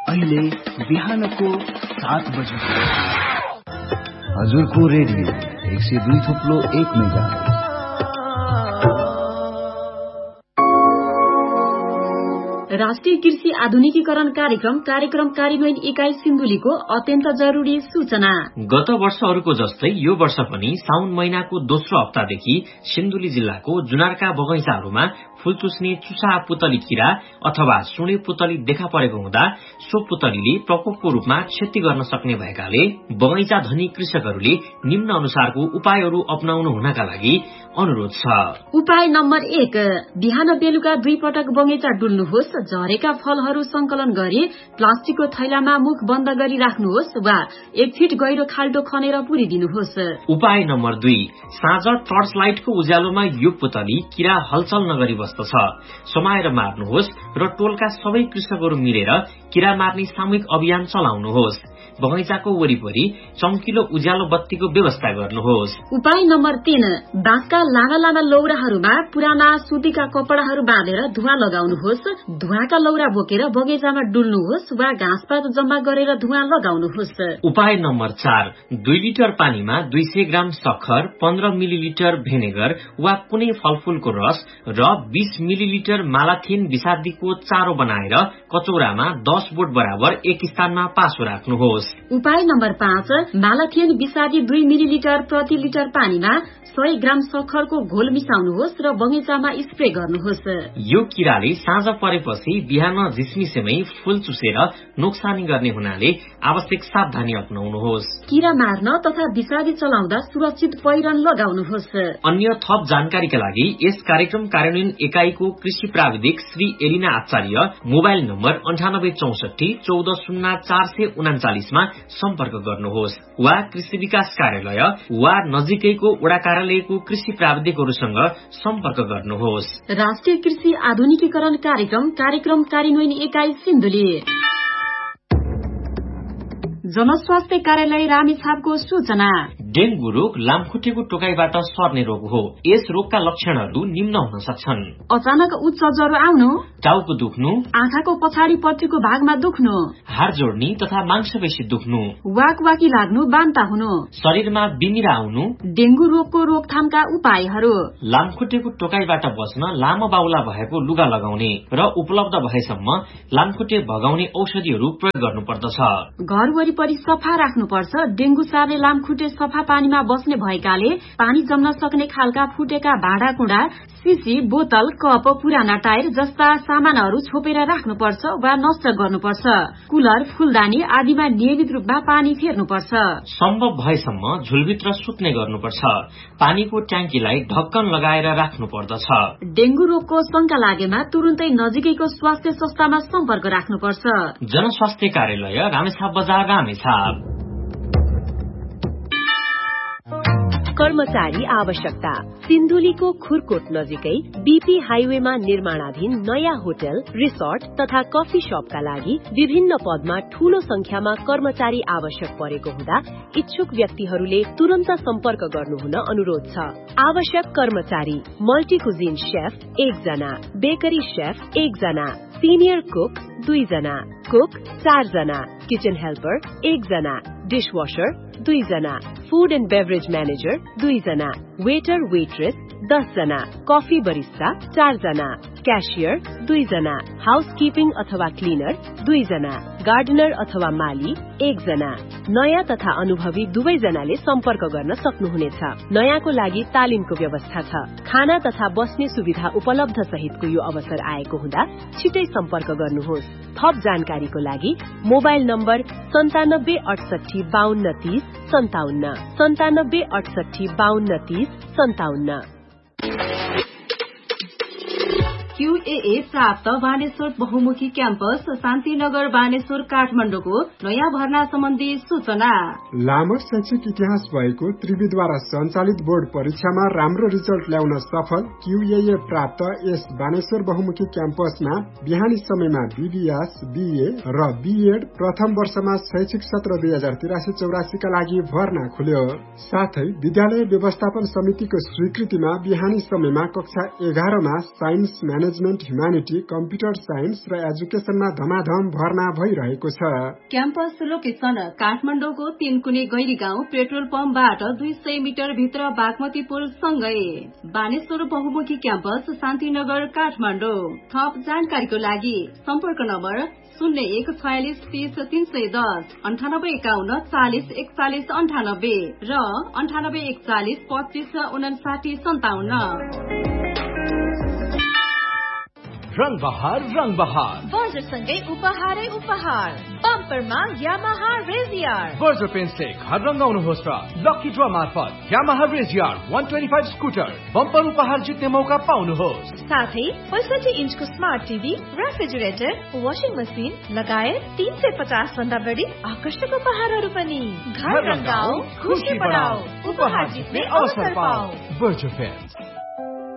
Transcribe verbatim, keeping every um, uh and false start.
अहिले बिहानको सात बजे हजुरको रेडियो एक सय दुई थुप्लो एक मेगा राष्ट्रिय कृषि आधुनिकीकरण कार्यक्रम कार्यक्रम कार्यान्वयन इकाई सिन्धुलीको अत्यन्त जरुरी सूचना। गत वर्षहरूको जस्तै यो वर्ष पनि साउन महिनाको दोस्रो हप्तादेखि सिन्धुली जिल्लाको जुनारका बगैँचाहरूमा फूल चुस्ने चुसा पुतली किरा अथवा सुने पुतली देखा परेको हुँदा सो पुतलीले प्रकोपको रूपमा क्षति गर्न सक्ने भएकाले बगैँचा धनी कृषकहरूले निम्न अनुसारको उपायहरू अपनाउनु हुनका लागि अनुरोध छ। उपाय नम्बर एक, बिहान बेलुका दुई पटक बगैँचा डुल्नुहोस्। झरेका फलहरू संकलन गरी प्लास्टिकको थैलामा मुख बन्द गरी राख्नुहोस् वा एक फिट गहिरो खाल्टो खनेर पुरिदिनुहोस्। उपाय नम्बर दुई, साँझ टर्च लाइटको उज्यालोमा यो पुतली किरा हलचल नगरी बस्दछ समाएर मार्नुहोस् र टोलका सबै कृषकहरू मिलेर किरा मार्ने सामूहिक अभियान चलाउनुहोस्। बगैँचाको वरिपरि चम्किलो उज्यालो बत्तीको व्यवस्था गर्नुहोस्। उपाय नम्बर तीन, बाँसका लामा लामा लौराहरूमा पुराना सुतीका कपडाहरू बाँधेर धुवा लगाउनुहोस्। धुवाका लौरा बोकेर बगैँचामा डुल्नुहोस् वा घाँसपात जम्मा गरेर धुवा लगाउनुहोस्। उपाय नम्बर चार, दुई लिटर पानीमा दुई सय ग्राम सक्खर, पन्ध्र मिलिलिटर भेनेगर वा कुनै फलफूलको रस र बीस मिलिलिटर मालाथिन विषादीको चारो बनाएर कचौरामा दस बोट बराबर एक स्थानमा पासो राख्नुहोस्। उपाय नम्बर पाँच, मालाथिन विषादी दुई मिलिलिटर प्रति लिटर पानीमा सय ग्राम सक्खरको घोल मिसाउनुहोस् र बगैँचामा स्प्रे गर्नुहोस्। यो किराले साँझ परेपछि बिहान झिसमिसेमै फूल चुसेर नोक्सानी गर्ने हुनाले आवश्यक सावधानी अपनाउनुहोस्। किरा मार्न तथा विषादी चलाउँदा सुरक्षित पहिरन लगाउनुहोस्। अन्य थप जानकारीका लागि यस कार्यक्रम कार्यान्वयन एकाईको कृषि प्राविधिक श्री एलिना आचार्य मोबाइल नम्बर अन्ठानब्बे चौसठी चौध शून्य चार सय उनाचालिसमा सम्पर्क गर्नुहोस् वा कृषि विकास कार्यालय वा नजिकैको वडा कार्यालयको कृषि प्राविधिकहरूसँग सम्पर्क गर्नुहोस्। राष्ट्रिय कृषि आधुनिकीकरण कार्यक्रम कार्यक्रम कार्यान्वयन एकाई सिन्धुली। जनस्वास्थ्य कार्यालय रामेछापको सूचना। डेंगू रोग लामखुट्टेको टोकाइबाट सर्ने रोग हो। यस रोगका लक्षणहरू निम्न हुन सक्छन्: अचानक उच्च ज्वरो आउनु, टाउको दुख्नु, आँखाको पछाडि पट्टिको भागमा दुख्नु, हाड जोड्नी तथा मांसपेशी दुख्नु, वाकवाकी लाग्नु, बान्ता हुनु, शरीरमा बिमिरा आउनु। डेंगू रोगको रोकथामका उपायहरू: लामखुट्टेको टोकाइबाट बच्न लामो बाहुला भएको लुगा लगाउने र उपलब्ध भएसम्म लामखुट्टे भगाउने औषधिहरू प्रयोग गर्नुपर्दछ। घर वरिपरि सफा राख्नुपर्छ। डेंगू सार्ने लामखुट्टे सफा पानीमा बस्ने भएकाले पानी जम्न सक्ने खालका फुटेका भाँडाकुँडा, सिसी, बोतल, कप, पुराना टायर जस्ता सामानहरू छोपेर राख्नुपर्छ वा नष्ट गर्नुपर्छ। कुलर, फूलदानी आदिमा नियमित रूपमा पानी फेर्नुपर्छ। सम्भव भएसम्म झुलभित्र सुत्ने गर्नुपर्छ। पानीको ट्याङ्कीलाई ढक्कन लगाएर राख्नु पर्दछ। डेंगू रोगको शंका लागेमा तुरुन्तै नजिकैको स्वास्थ्य संस्थामा सम्पर्क राख्नुपर्छ। जनस्वास्थ्य कार्यालय रामेछाप बजार रामेछाप। कर्मचारी आवश्यकता। सिन्धुलीको खुरकोट नजिकै बीपी हाइवेमा निर्माणाधीन नयाँ होटल, रिसोर्ट तथा कफी शपका लागि विभिन्न पदमा ठूलो संख्यामा कर्मचारी आवश्यक परेको हुँदा इच्छुक व्यक्तिहरूले तुरन्त सम्पर्क गर्नुहुन अनुरोध छ। आवश्यक कर्मचारी: मल्टी कुजिन शेफ एकजना, बेकरी शेफ एकजना, सिनियर कुक दुईजना, कुक चारजना, किचन हेल्पर एकजना, डिशवाशर दुईजना, फूड एन्ड बेभरेज म्यानेजर दुईजना, वेटर वेट्रेस दसजना, कफी बरिस्ता चारजना, क्याशियर दुईजना, हाउसकिपिङ अथवा क्लिनर दुईजना, गार्डनर अथवा माली एकजना। नयाँ तथा अनुभवी दुवैजनाले सम्पर्क गर्न सक्नुहुनेछ। नयाँको लागि तालिमको व्यवस्था छ। खाना तथा बस्ने सुविधा उपलब्ध सहितको यो अवसर आएको हुँदा छिटै सम्पर्क गर्नुहोस्। थप जानकारीको लागि मोबाइल नम्बर सन्तानब्बे अठसठी बाहन्न तीस सन्ताउन्न सन्तानब्बे अठसठी बाहन्न तीस सन्ताउन्न। क्यूएए प्राप्त बानेश्वर बहुमुखी क्याम्पस शान्तिनगर बानेश्वर काठमाडौँको नयाँ भर्ना सम्बन्धी सूचना। लामो शैक्षिक इतिहास भएको त्रिविद्वारा सञ्चालित बोर्ड परीक्षामा राम्रो रिजल्ट ल्याउन सफल क्यूएए प्राप्त यस बानेश्वर बहुमुखी क्याम्पसमा बिहानी समयमा बीबीएस, बीए र बीएड प्रथम वर्षमा शैक्षिक सत्र दुई हजार तिरासी चौरासी का लागि भर्ना खुल्यो। साथै विद्यालय व्यवस्थापन समितिको स्वीकृतिमा बिहानी समयमा कक्षा एघारमा science management, humanity, computer science र एजुकेसनमा धमाधम भर्ना भइरहेको छ। क्याम्पस लोकेसन काठमाडौँको तीनकुने गैरी गाउँ पेट्रोल पम्पबाट दुई सय मिटर भित्र बागमती पुल सँगै। बानेश्वर बहुमुखी क्याम्पस शान्तिनगर काठमाडौँ। थप जानकारीको लागि सम्पर्क नम्बर शून्य एक छयालिस तीस तीन सय दस अन्ठानब्बे एकाउन्न चालिस एकचालिस अन्ठानब्बे र अन्ठानब्बे एकचालिस पच्चिस उनासाठी सन्ताउन्न। रंग बहार रंग बहार बर्जरसँगै उपहारै उपहार। बम्परमा यामाहा रेजियार। बर्जर पेन्टले घर रंगाउनुहोस् र लकी ड्र मार्फत यामाहा रेजियार एक सय पच्चीस स्कुटर बम्पर उपहार जित्ने मौका पाउनुहोस्। साथै पैंसठी इन्चको smart TV, refrigerator, washing machine लगायत तीन सय पचास भन्दा बढी आकर्षक उपहारहरू पनि। घर रंगाऊ, खुशी बढाऊ, उपहार जित्ने अवसर पाऊ। Berger pant.